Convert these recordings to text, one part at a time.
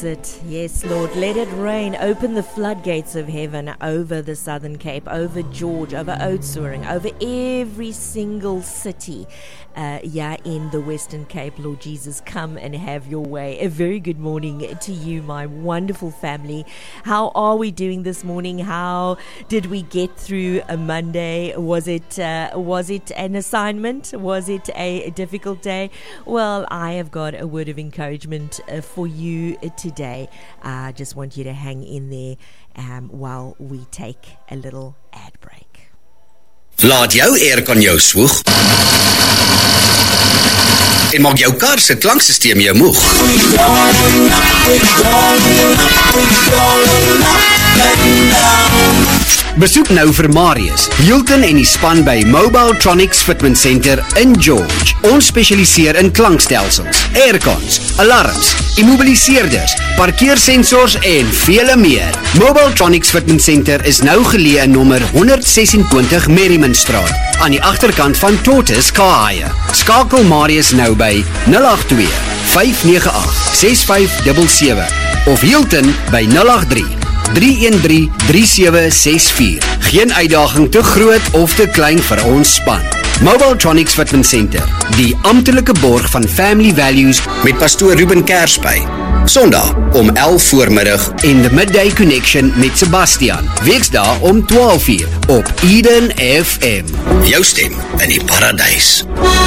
Yes, Lord, let it rain. Open the floodgates of heaven over the Southern Cape, over George, over Oudtshoorn, over every single city in the Western Cape. Lord Jesus, come and have your way. A very good morning to you, my wonderful family. How are we doing this morning? How did we get through a Monday? Was it an assignment? Was it a difficult day? Well, I have got a word of encouragement for you today. I just want you to hang in there while we take a little ad break. Laat jou aircon jou swoeg en maak jou kar se klanksysteem jou moeg. Besoek nou vir Marius, Hilton en die span by Mobile Tronics Fitment Center in George. Ons spesialiseer in klankstelsels, aircons, alarms, immobiliseerders, parkeersensors en vele meer. Mobile Tronics Fitment Center is nou geleë in nommer 126 Merrimanstraat, aan die agterkant van Tortoise Car. Skakel Marius nou by 082 598 6577 of Hilton by 083 313-3764. Geen uitdaging te groot of te klein vir ons span. Mobile Tronics Fitment Center, die amptelike borg van Family Values met pastoor Ruben Kersby. Sondag om 11 voormiddag en The Midday Connection met Sebastian. Weksdae om 12 uur op Eden FM. Jou stem in die paradys.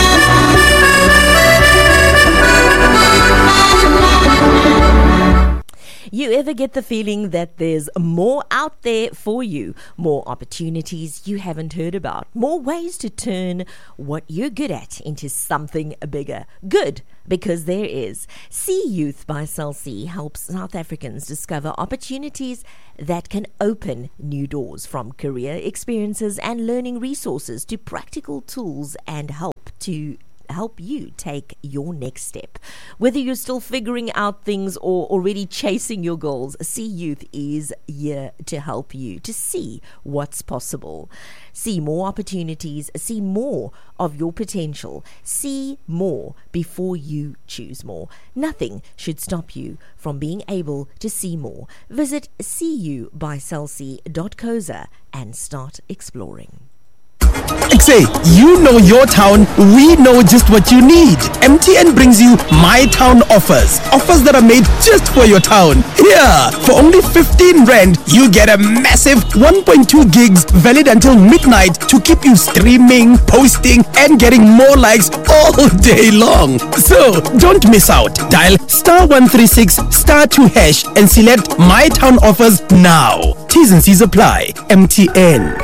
You ever get the feeling that there's more out there for you, more opportunities you haven't heard about, more ways to turn what you're good at into something bigger? Good, because there is. See Youth by Cell C helps South Africans discover opportunities that can open new doors, from career experiences and learning resources to practical tools and help you take your next step. Whether you're still figuring out things or already chasing your goals, See Youth is here to help you to see what's possible. See more opportunities, see more of your potential, see more before you choose more. Nothing should stop you from being able to see more. Visit seeyoubycelc.co.za and start exploring. Say, you know your town, we know just what you need. MTN brings you My Town offers. Offers that are made just for your town. Yeah, for only 15 Rand, you get a massive 1.2 gigs valid until midnight to keep you streaming, posting, and getting more likes all day long. So, don't miss out. Dial *136*2# and select My Town offers now. T's and C's apply. MTN.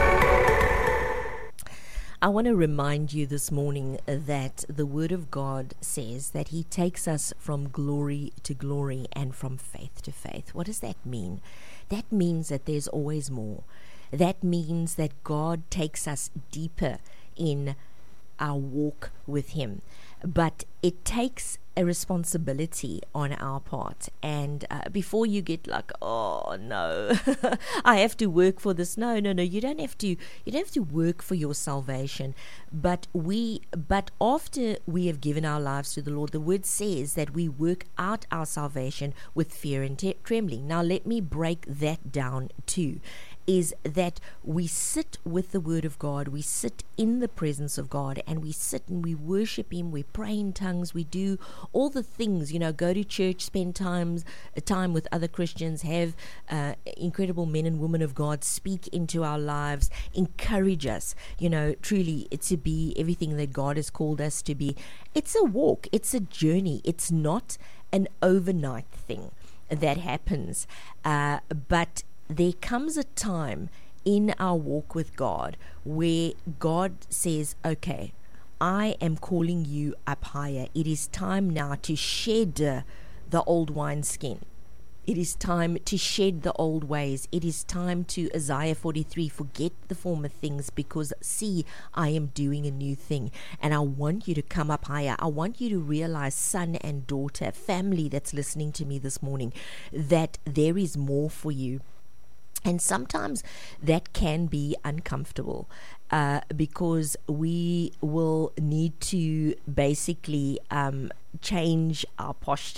I want to remind you this morning that the Word of God says that He takes us from glory to glory and from faith to faith. What does that mean? That means that there's always more. That means that God takes us deeper in our walk with Him. But it takes a responsibility on our part, and before you get like, oh no, I have to work for this. No, you don't have to work for your salvation, but after we have given our lives to the Lord, the word says that we work out our salvation with fear and trembling. Now let me break that down too. Is that we sit with the Word of God, we sit in the presence of God, and we sit and we worship Him, we pray in tongues, we do all the things, go to church, spend time with other Christians, have incredible men and women of God speak into our lives, encourage us, truly to be everything that God has called us to be. It's a walk, it's a journey, it's not an overnight thing that happens, but there comes a time in our walk with God where God says, okay, I am calling you up higher. It is time now to shed the old wineskin. It is time to shed the old ways. It is time to, Isaiah 43, forget the former things, because see, I am doing a new thing. And I want you to come up higher. I want you to realize, son and daughter, family that's listening to me this morning, that there is more for you. And sometimes that can be uncomfortable because we will need to basically change our posture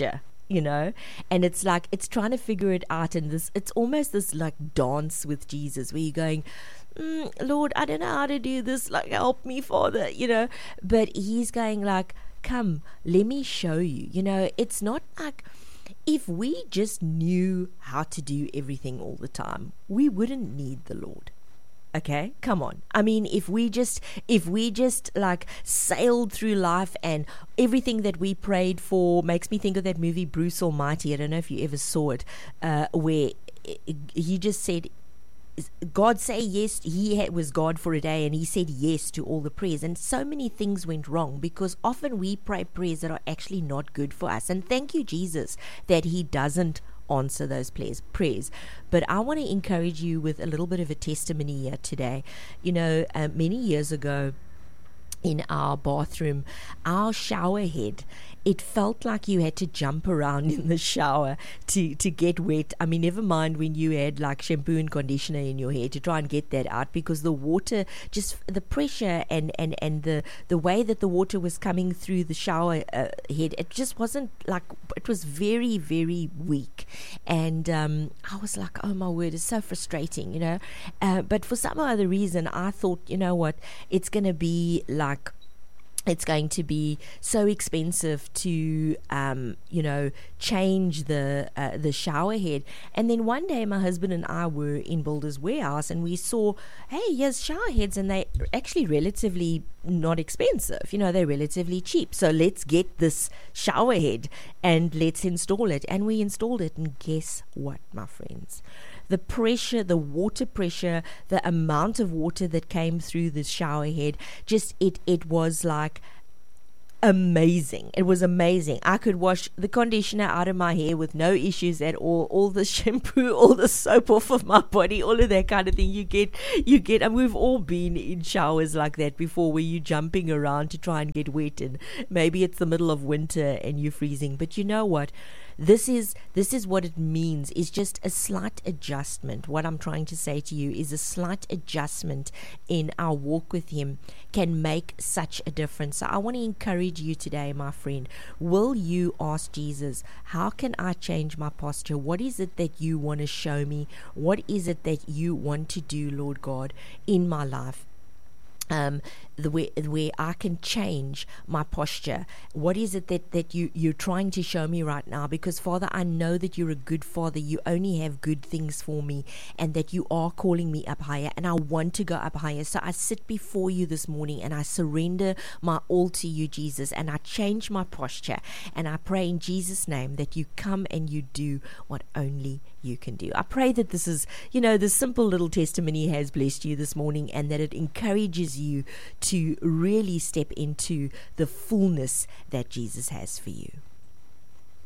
you know, and it's like it's trying to figure it out, and it's almost this like dance with Jesus where you're going, Lord, I don't know how to do this, like help me, Father, you know, but he's going like, come, let me show you. You know, it's not like, if we just knew how to do everything all the time, we wouldn't need the Lord. Okay, come on. I mean, if we just like sailed through life and everything that we prayed for, makes me think of that movie Bruce Almighty. I don't know if you ever saw it, where he just said, God say yes. He was God for a day, and he said yes to all the prayers, and so many things went wrong because often we pray prayers that are actually not good for us. And thank you, Jesus, that he doesn't answer those prayers. But I want to encourage you with a little bit of a testimony here today. You know, many years ago, in our bathroom, our shower head, it felt like you had to jump around in the shower to get wet. I mean, never mind when you had like shampoo and conditioner in your hair to try and get that out, because the water, just the pressure and the way that the water was coming through the shower head, it just wasn't like, it was very, very weak. And I was like, oh my word, it's so frustrating, you know. But for some other reason, I thought, you know what, it's going to be so expensive to, you know, change the shower head. And then one day my husband and I were in Builder's Warehouse, and we saw, hey, here's shower heads, and they're actually relatively not expensive. You know, they're relatively cheap. So let's get this shower head and let's install it. And we installed it, and guess what, my friends? The pressure, the water pressure, the amount of water that came through the shower head, just it was like amazing. It was amazing. I could wash the conditioner out of my hair with no issues at all the shampoo, all the soap off of my body, all of that kind of thing. You get, and we've all been in showers like that before, where you're jumping around to try and get wet, and maybe it's the middle of winter and you're freezing. But you know what? This is what it means, is just a slight adjustment. What I'm trying to say to you is a slight adjustment in our walk with him can make such a difference. So I want to encourage you today, my friend. Will you ask Jesus, how can I change my posture? What is it that you want to show me? What is it that you want to do, Lord God, in my life? The way I can change my posture. What is it that you're trying to show me right now? Because Father, I know that you're a good Father. You only have good things for me, and that you are calling me up higher, and I want to go up higher. So I sit before you this morning, and I surrender my all to you, Jesus, and I change my posture, and I pray in Jesus' name that you come and you do what only you can do. I pray that this is, you know, this simple little testimony has blessed you this morning, and that it encourages you to really step into the fullness that Jesus has for you.